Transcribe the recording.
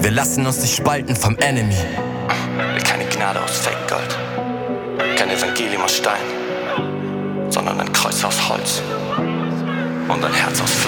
Wir lassen uns nicht spalten vom Enemy. Keine Gnade aus Fake Gold, kein Evangelium aus Stein, sondern ein Kreuz aus Holz und ein Herz aus Fleisch.